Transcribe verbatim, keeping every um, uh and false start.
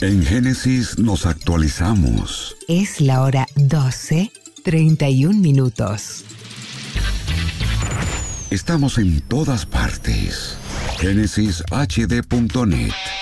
En Génesis nos actualizamos. Es la hora doce, treinta y un minutos. Estamos en todas partes. Génesis H D punto net.